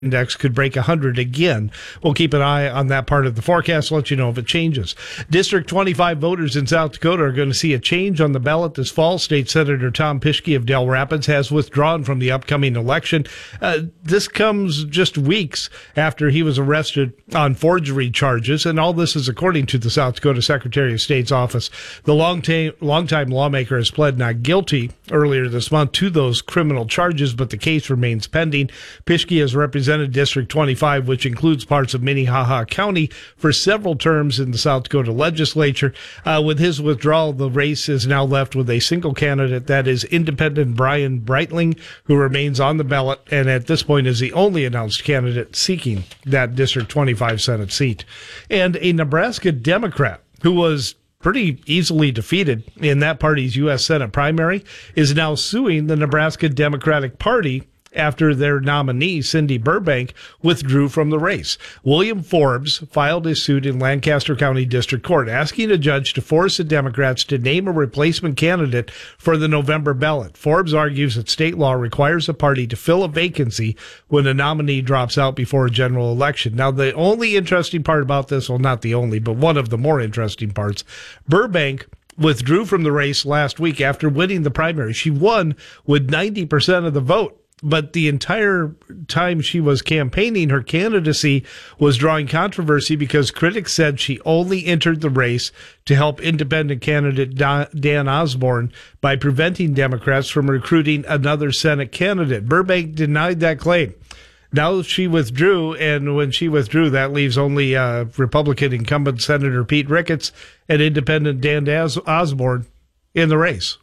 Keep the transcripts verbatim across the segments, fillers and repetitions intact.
index could break one hundred again. We'll keep an eye on that part of the forecast, let you know if it changes. District twenty-five voters in South Dakota are going to see a change on the ballot this fall. State Senator Tom Pischke of Dell Rapids has withdrawn from the upcoming election. Uh, this comes just weeks after he was arrested on forgery charges, and all this is according to the South Dakota Secretary of State's office. The long-time, long-time lawmaker has pled not guilty earlier this month to those criminal charges, but the case remains pending. Pischke has represented District twenty-five, which includes parts of Minnehaha County, for several terms in the South Dakota legislature. Uh, with his withdrawal, the race is now left with a single candidate, that is independent Brian Breitling, who remains on the ballot and at this point is the only announced candidate seeking that District twenty-five Senate seat. And a Nebraska Democrat who was pretty easily defeated in that party's U S Senate primary is now suing the Nebraska Democratic Party after their nominee, Cindy Burbank, withdrew from the race. William Forbes filed a suit in Lancaster County District Court asking a judge to force the Democrats to name a replacement candidate for the November ballot. Forbes argues that state law requires a party to fill a vacancy when a nominee drops out before a general election. Now, the only interesting part about this, well, not the only, but one of the more interesting parts, Burbank withdrew from the race last week after winning the primary. She won with ninety percent of the vote. But the entire time she was campaigning, her candidacy was drawing controversy because critics said she only entered the race to help independent candidate Dan Osborne by preventing Democrats from recruiting another Senate candidate. Burbank denied that claim. Now she withdrew, and when she withdrew, that leaves only uh, Republican incumbent Senator Pete Ricketts and independent Dan Osborne in the race.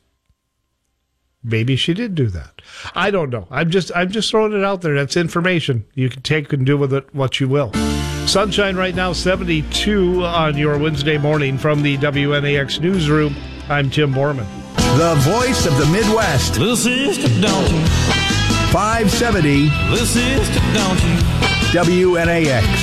Maybe she did do that. I don't know. I'm just I'm just throwing it out there. That's information. You can take and do with it what you will. Sunshine right now, seventy-two on your Wednesday morning from the W N A X newsroom. I'm Tim Borman. The voice of the Midwest. Little sister, don't you? five seventy. Little sister, don't you? W N A X.